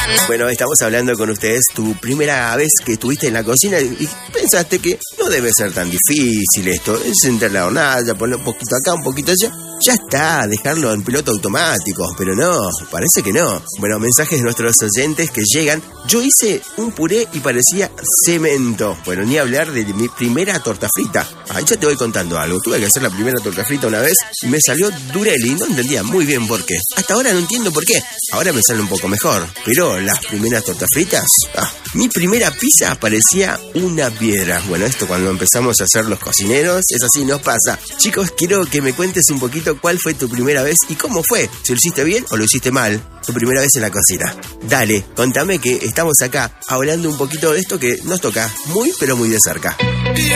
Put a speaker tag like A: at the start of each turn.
A: Bueno, estamos hablando con ustedes tu primera vez que estuviste en la cocina y pensaste que no debe ser tan difícil esto. Es entrar la hornalla, poner un poquito acá, un poquito allá. Ya está, dejarlo en piloto automático. Pero no, parece que no. Bueno, mensajes de nuestros oyentes que llegan. Yo hice un puré y parecía cemento. Bueno, ni hablar de mi primera torta frita. Ahí ya te voy contando algo. Tuve que hacer la primera torta frita una vez y me salió dureli. No entendía muy bien por qué. Hasta ahora no entiendo por qué. Ahora me sale un poco mejor. Pero las primeras tortas fritas... Mi primera pizza parecía una piedra. Bueno, esto cuando empezamos a ser los cocineros, es así, nos pasa. Chicos, quiero que me cuentes un poquito cuál fue tu primera vez y cómo fue. Si lo hiciste bien o lo hiciste mal. Tu primera vez en la cocina. Dale, contame que estamos acá hablando un poquito de esto que nos toca muy, pero muy de cerca.